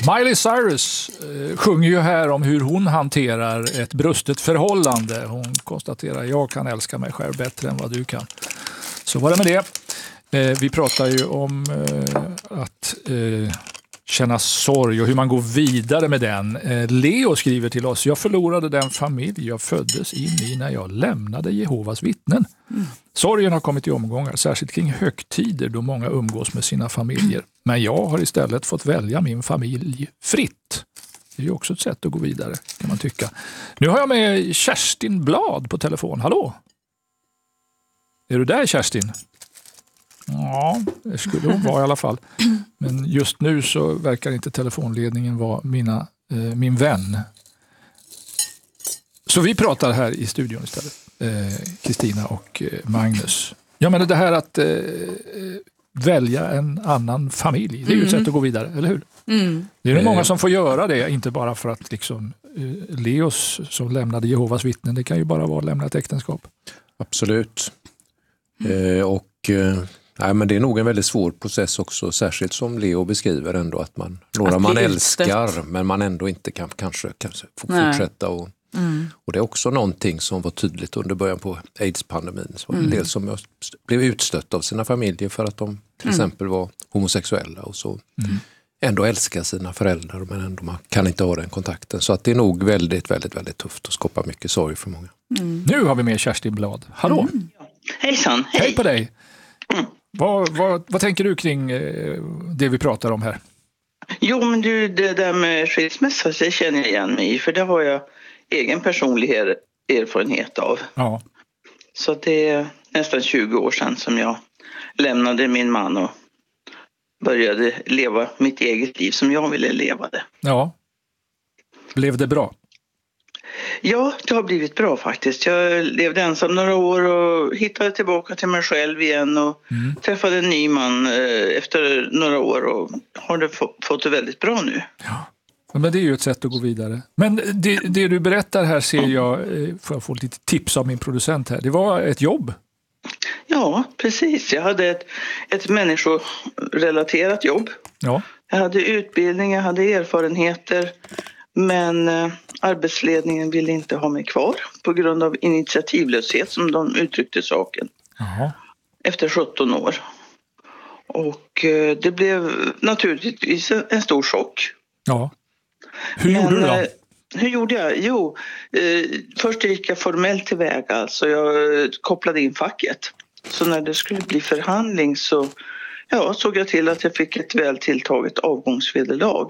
Miley Cyrus sjunger ju här om hur hon hanterar ett brustet förhållande. Hon konstaterar: jag kan älska mig själv bättre än vad du kan. Så var det med det. Vi pratar ju om att känna sorg och hur man går vidare med den. Leo skriver till oss: jag förlorade den familj jag föddes in i när jag lämnade Jehovas vittnen. Sorgen har kommit i omgångar, särskilt kring högtider då många umgås med sina familjer. Men jag har istället fått välja min familj fritt. Det är ju också ett sätt att gå vidare, kan man tycka. Nu har jag med Kerstin Blad på telefon. Hallå? Är du där, Kerstin? Ja, det skulle hon vara i alla fall. Men just nu så verkar inte telefonledningen vara min vän. Så vi pratar här i studion istället. Kristina och Magnus. Jag menar det här att välja en annan familj. Det är ju ett sätt att gå vidare, eller hur? Det är många som får göra det. Inte bara för att liksom, Leos som lämnade Jehovas vittnen. Det kan ju bara vara att lämna ett äktenskap. Absolut. Nej, men det är nog en väldigt svår process också, särskilt som Leo beskriver ändå att man älskar men man ändå inte kan kanske få fortsätta och det är också någonting som var tydligt under början på AIDS-pandemin. Så en del som blev utstött av sina familjer för att de till exempel var homosexuella och så ändå älskar sina föräldrar men ändå man kan inte ha den kontakten. Så att det är nog väldigt, väldigt, väldigt tufft att skapa mycket sorg för många. Nu har vi med Kerstin Blad. Hallå! Hejsan! Hej på dig! Vad tänker du kring det vi pratar om här? Jo, men du, det där med skilsmässa, det känner jag igen mig i. För det har jag egen personlig erfarenhet av. Ja. Så det är nästan 20 år sedan som jag lämnade min man och började leva mitt eget liv som jag ville leva det. Ja. Blev det bra? Ja, det har blivit bra faktiskt. Jag levde ensam några år och hittade tillbaka till mig själv igen och träffade en ny man efter några år och har det fått det väldigt bra nu. Ja, men det är ju ett sätt att gå vidare. Men det du berättar här ser jag, får jag få lite tips av min producent här, det var ett jobb. Ja, precis. Jag hade ett människorelaterat jobb. Ja. Jag hade utbildning, jag hade erfarenheter. Men arbetsledningen ville inte ha mig kvar på grund av initiativlöshet som de uttryckte saken. Aha. Efter 17 år. Och det blev naturligtvis en stor chock. Ja. Hur gjorde du då? Hur gjorde jag? Jo, först gick jag formellt tillväga. Alltså jag kopplade in facket. Så när det skulle bli förhandling så såg jag till att jag fick ett väl tilltaget avgångsvederlag.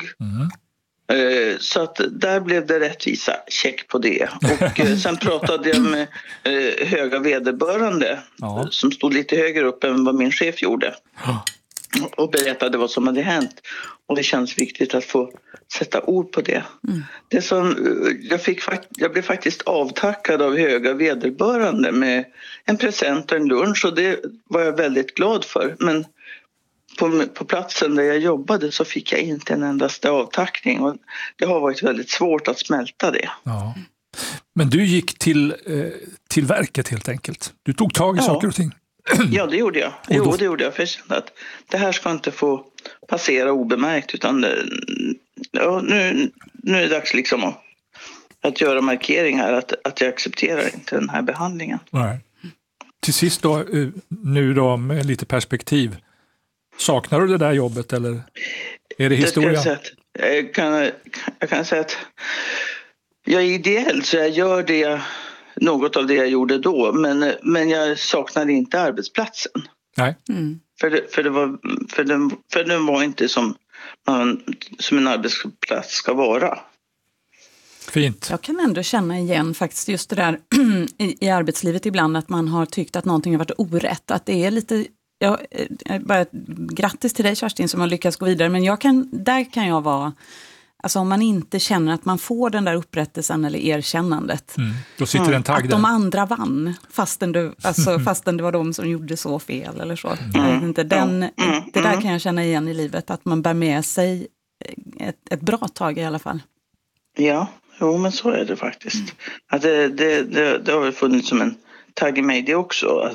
Så att där blev det rättvisa check på det. Och sen pratade jag med höga vederbörande som stod lite högre upp än vad min chef gjorde. Och berättade vad som hade hänt. Och det känns viktigt att få sätta ord på det. Det som jag blev faktiskt avtackad av höga vederbörande med en present och en lunch. Och det var jag väldigt glad för. Men på platsen där jag jobbade så fick jag inte en endaste avtackning. Och det har varit väldigt svårt att smälta det. Ja. Men du gick till verket helt enkelt. Du tog tag i saker och ting. Ja, det gjorde jag. Det gjorde jag. För jag kände att det här ska inte få passera obemärkt. Utan nu är det dags liksom att göra markering här. Att jag accepterar inte den här behandlingen. Nej. Till sist då, nu då med lite perspektiv. Saknar du det där jobbet eller är det historia? Jag kan säga att jag är ideell så jag gör något av det jag gjorde då. Men jag saknar inte arbetsplatsen. Nej. För den var inte som en arbetsplats ska vara. Fint. Jag kan ändå känna igen faktiskt just det där i arbetslivet ibland att man har tyckt att någonting har varit orätt. Att det är lite... bara grattis till dig Kerstin som har lyckats gå vidare. Men där kan jag vara... Alltså om man inte känner att man får den där upprättelsen eller erkännandet. Då sitter en tagg att de andra vann fastän det var de som gjorde så fel eller så. Jag vet inte, det där kan jag känna igen i livet. Att man bär med sig ett bra tag i alla fall. Ja, men så är det faktiskt. Att det har väl funnits som en tagg i mig det också.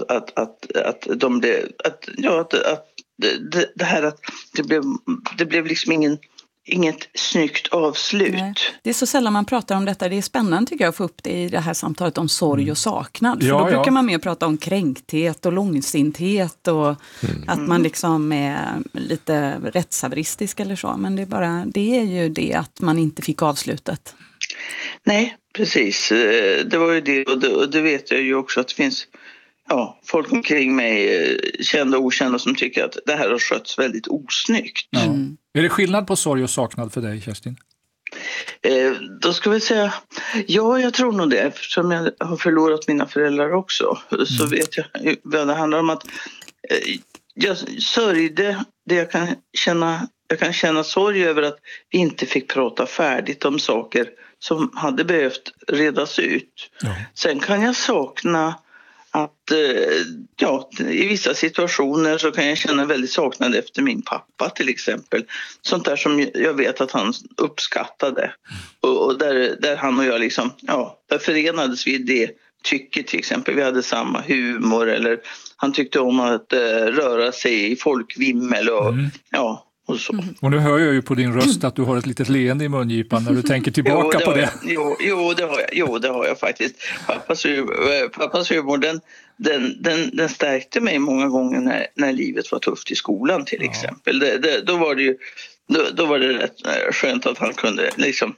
Det blev liksom ingen inget snyggt avslut. Nej. Det är så sällan man pratar om detta. Det är spännande tycker jag att få upp det i det här samtalet om sorg och saknad. För då brukar man mer prata om kränkthet och långsinthet och att man liksom är lite rättshaveristisk eller så. Men det är ju det att man inte fick avslutet. Nej, precis. Det var ju det, och det vet jag ju också att det finns folk omkring mig, kända och okända, som tycker att det här har skötts väldigt osnyggt. Är det skillnad på sorg och saknad för dig, Kerstin? Då ska vi säga, jag tror nog det, eftersom jag har förlorat mina föräldrar också. Så vet jag vad det handlar om, att jag sörjde det jag kan känna sorg över att vi inte fick prata färdigt om saker som hade behövt redas ut. Ja. Sen kan jag sakna att i vissa situationer så kan jag känna väldigt saknad efter min pappa till exempel. Sånt där som jag vet att han uppskattade. Och där han och jag liksom, där förenades vi i det tycket till exempel. Vi hade samma humor, eller han tyckte om att röra sig i folkvimmel och och så. Och nu hör jag ju på din röst att du har ett litet leende i mungipan när du tänker tillbaka på det. Jo, det har jag faktiskt. Pappas humor, den stärkte mig många gånger när livet var tufft i skolan till exempel. Då var det rätt skönt att han kunde liksom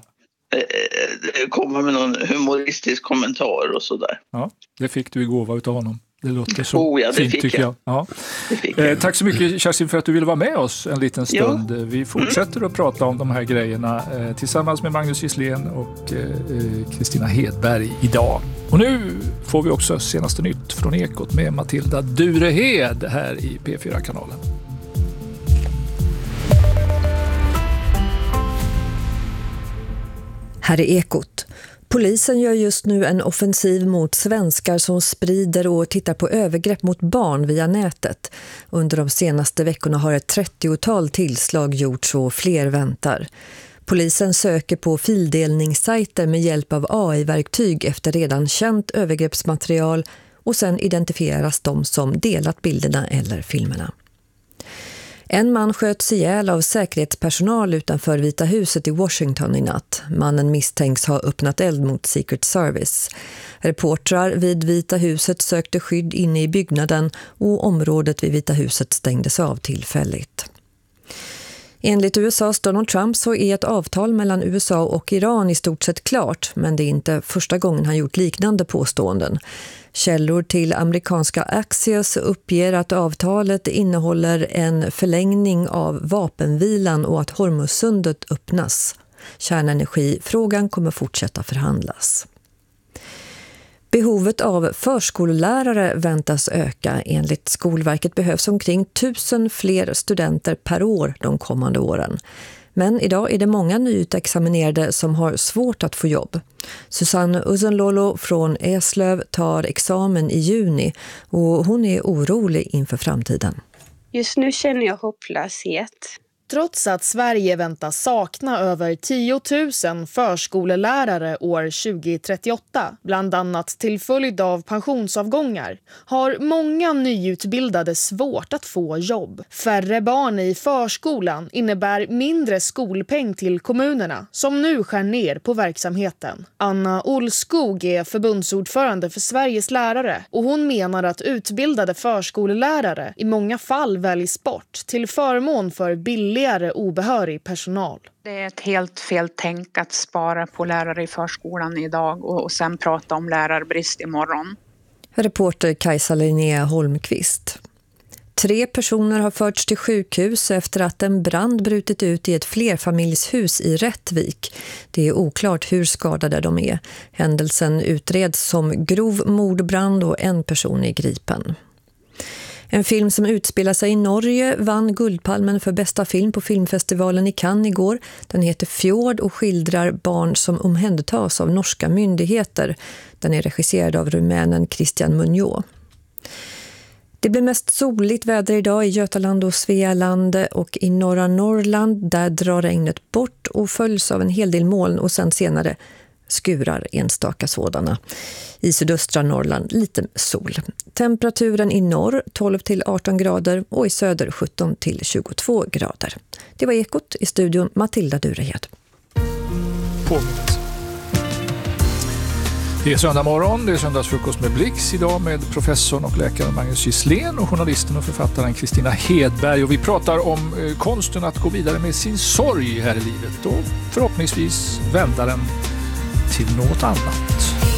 komma med någon humoristisk kommentar och sådär. Ja, det fick du i gåva utav honom. Det låter så fint tycker jag. Ja. Tack så mycket Kerstin för att du ville vara med oss en liten stund. Vi fortsätter att prata om de här grejerna tillsammans med Magnus Gisslén och Kristina Hedberg idag. Och nu får vi också senaste nytt från Ekot med Matilda Durehed här i P4-kanalen. Här är Ekot. Polisen gör just nu en offensiv mot svenskar som sprider och tittar på övergrepp mot barn via nätet. Under de senaste veckorna har ett 30-tal tillslag gjorts och fler väntar. Polisen söker på fildelningssajter med hjälp av AI-verktyg efter redan känt övergreppsmaterial och sen identifieras de som delat bilderna eller filmerna. En man sköts ihjäl av säkerhetspersonal utanför Vita huset i Washington i natt. Mannen misstänks ha öppnat eld mot Secret Service. Reportrar vid Vita huset sökte skydd inne i byggnaden och området vid Vita huset stängdes av tillfälligt. Enligt USAs Donald Trump så är ett avtal mellan USA och Iran i stort sett klart, men det är inte första gången han gjort liknande påståenden. Källor till amerikanska Axios uppger att avtalet innehåller en förlängning av vapenvilan och att Hormuzsundet öppnas. Kärnenergifrågan kommer fortsätta förhandlas. Behovet av förskollärare väntas öka. Enligt Skolverket behövs omkring 1000 fler studenter per år de kommande åren. Men idag är det många nyutexaminerade som har svårt att få jobb. Susanne Usenlolo från Eslöv tar examen i juni och hon är orolig inför framtiden. Just nu känner jag hopplöshet. Trots att Sverige väntas sakna över 10 000 förskolelärare år 2038, bland annat till följd av pensionsavgångar, har många nyutbildade svårt att få jobb. Färre barn i förskolan innebär mindre skolpeng till kommunerna, som nu skär ner på verksamheten. Anna Olskog är förbundsordförande för Sveriges lärare och hon menar att utbildade förskolelärare i många fall väljs bort till förmån för billigare obehörig personal. Det är ett helt fel tänk att spara på lärare i förskolan idag och sen prata om lärarbrist imorgon. Reporter Kajsa Linnea Holmqvist. 3 personer har förts till sjukhus efter att en brand brutit ut i ett flerfamiljshus i Rättvik. Det är oklart hur skadade de är. Händelsen utreds som grov mordbrand och en person är gripen. En film som utspelar sig i Norge vann Guldpalmen för bästa film på filmfestivalen i Cannes igår. Den heter Fjord och skildrar barn som omhändertas av norska myndigheter. Den är regisserad av rumänen Christian Muñoz. Det blir mest soligt väder idag i Götaland och Svealand och i norra Norrland. Där drar regnet bort och följs av en hel del moln och sen senare skurar enstaka sådana. I sydöstra Norrland lite sol. Temperaturen i norr 12 till 18 grader och i söder 17 till 22 grader. Det var Ekot, i studion Matilda Durehed. Påminnes. Det är söndag morgon, det är söndagsfrukost med Blix idag med professorn och läkaren Magnus Gisslén och journalisten och författaren Kristina Hedberg. Och vi pratar om konsten att gå vidare med sin sorg här i livet och förhoppningsvis vända den till något annat.